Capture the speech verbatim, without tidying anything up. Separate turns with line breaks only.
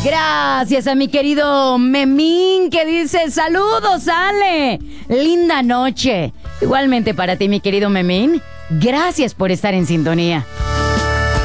Gracias a mi querido Memín que dice, saludos, Ale. Linda noche. Igualmente para ti, mi querido Memín. Gracias por estar en sintonía.